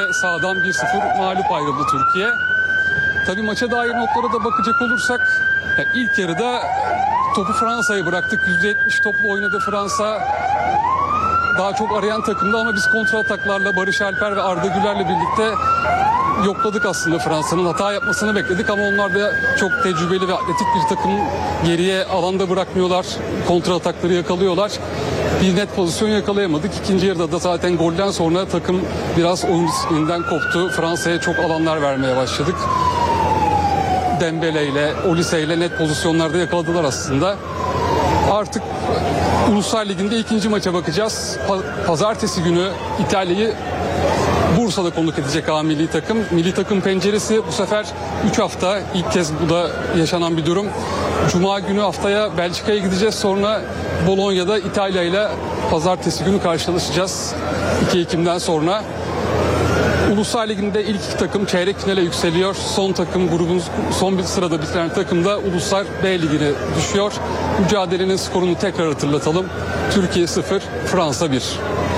sahadan 1-0 mağlup ayrıldı Türkiye. Tabii maça dair notlara da bakacak olursak ilk yarıda topu Fransa'ya bıraktık. %70 toplu oynadı Fransa. Daha çok arayan takımdı ama biz kontra ataklarla Barış Alper ve Arda Güler'le birlikte yokladık aslında Fransa'nın. Hata yapmasını bekledik ama onlar da çok tecrübeli ve atletik bir takım, geriye alanda bırakmıyorlar. Kontra atakları yakalıyorlar. Bir net pozisyon yakalayamadık. İkinci yarıda da zaten golden sonra takım biraz oyun disiplininden koptu. Fransa'ya çok alanlar vermeye başladık. Dembele ile Olise ile net pozisyonlarda yakaladılar aslında. Artık Uluslar Ligi'nde ikinci maça bakacağız. Pazartesi günü İtalya'yı Bursa'da konuk edecek milli takım. Milli takım penceresi bu sefer 3 hafta. İlk kez bu da yaşanan bir durum. Cuma günü haftaya Belçika'ya gideceğiz. Sonra Bolonya'da İtalya ile pazartesi günü karşılaşacağız. 2 Ekim'den sonra. Uluslar Ligi'nde ilk iki takım çeyrek finale yükseliyor. Son takım, grubun son bir sırada bitiren takım da Uluslar B Ligi'ne düşüyor. Mücadelenin skorunu tekrar hatırlatalım. Türkiye 0, Fransa 1.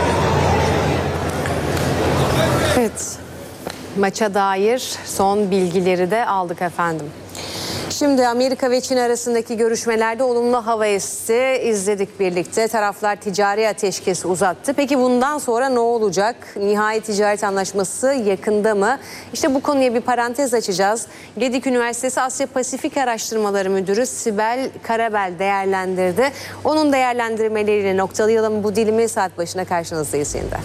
Evet, maça dair son bilgileri de aldık efendim. Şimdi Amerika ve Çin arasındaki görüşmelerde olumlu hava esti izledik birlikte. Taraflar ticari ateşkesi uzattı. Peki bundan sonra ne olacak? Nihai ticaret anlaşması yakında mı? İşte bu konuya bir parantez açacağız. Gedik Üniversitesi Asya Pasifik Araştırmaları Müdürü Sibel Karabel değerlendirdi. Onun değerlendirmeleriyle noktalayalım bu dilimi, saat başına karşınızdayız yeniden.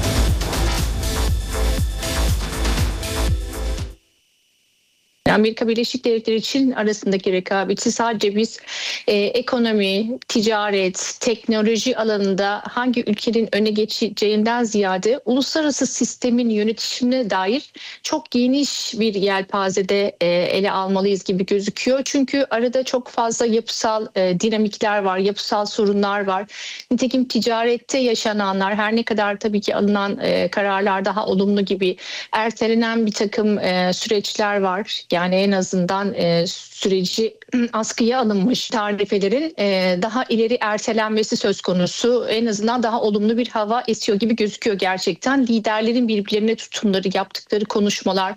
Amerika Birleşik Devletleri ile Çin arasındaki rekabeti sadece biz ekonomi, ticaret, teknoloji alanında hangi ülkenin öne geçeceğinden ziyade uluslararası sistemin yönetimine dair çok geniş bir yelpazede ele almalıyız gibi gözüküyor. Çünkü arada çok fazla yapısal dinamikler var, yapısal sorunlar var. Nitekim ticarette yaşananlar, her ne kadar tabii ki alınan kararlar daha olumlu gibi, ertelenen bir takım süreçler var. Yani en azından süreci askıya alınmış tarifelerin daha ileri ertelenmesi söz konusu. En azından daha olumlu bir hava esiyor gibi gözüküyor gerçekten. Liderlerin birbirlerine tutumları, yaptıkları konuşmalar,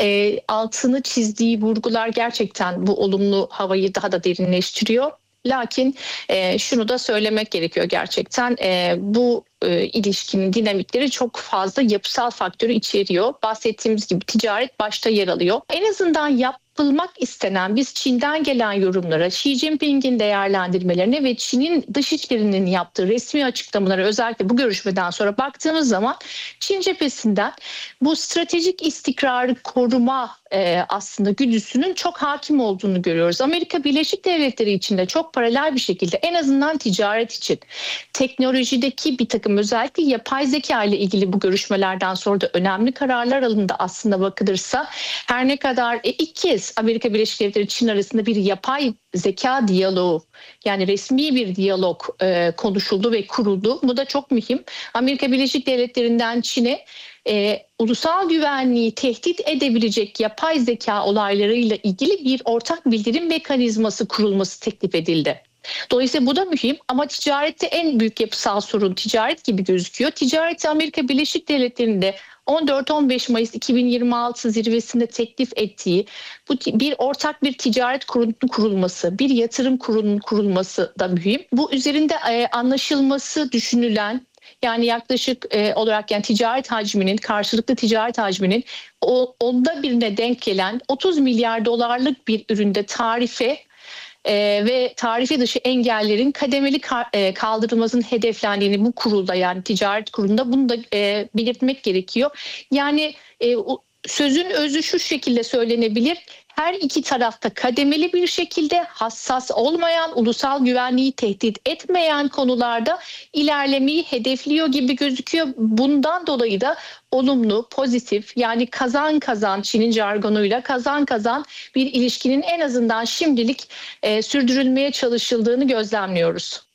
altını çizdiği vurgular gerçekten bu olumlu havayı daha da derinleştiriyor. Lakin şunu da söylemek gerekiyor gerçekten. Bu ilişkinin dinamikleri çok fazla yapısal faktörü içeriyor. Bahsettiğimiz gibi ticaret başta yer alıyor. En azından yapılmak istenen, biz Çin'den gelen yorumlara, Xi Jinping'in değerlendirmelerine ve Çin'in dışişlerinin yaptığı resmi açıklamalara, özellikle bu görüşmeden sonra baktığımız zaman Çin cephesinden bu stratejik istikrarı koruma aslında güdüsünün çok hakim olduğunu görüyoruz. Amerika Birleşik Devletleri için de çok paralel bir şekilde, en azından ticaret için teknolojideki bir takım, özellikle yapay zeka ile ilgili bu görüşmelerden sonra da önemli kararlar alındı aslında bakılırsa. Her ne kadar ilk kez Amerika Birleşik Devletleri Çin arasında bir yapay zeka diyaloğu, yani resmi bir diyalog konuşuldu ve kuruldu. Bu da çok mühim. Amerika Birleşik Devletleri'nden Çin'e ulusal güvenliği tehdit edebilecek yapay zeka olaylarıyla ilgili bir ortak bildirim mekanizması kurulması teklif edildi. Dolayısıyla bu da mühim ama ticarette en büyük yapısal sorun ticaret gibi gözüküyor. Ticareti Amerika Birleşik Devletleri'nde 14-15 Mayıs 2026 zirvesinde teklif ettiği bu bir ortak bir ticaret kurulunun kurulması, bir yatırım kurulunun kurulması da mühim. Bu üzerinde anlaşılması düşünülen, yani yaklaşık olarak, yani ticaret hacminin, karşılıklı ticaret hacminin onda birine denk gelen 30 milyar dolarlık bir üründe tarife ve tarife dışı engellerin kademeli kaldırılmasının hedeflendiğini bu kurulda, yani ticaret kurulunda, bunu da belirtmek gerekiyor. Yani sözün özü şu şekilde söylenebilir: her iki tarafta kademeli bir şekilde hassas olmayan, ulusal güvenliği tehdit etmeyen konularda ilerlemeyi hedefliyor gibi gözüküyor. Bundan dolayı da olumlu, pozitif, yani kazan kazan, Çin'in jargonuyla kazan kazan bir ilişkinin en azından şimdilik sürdürülmeye çalışıldığını gözlemliyoruz.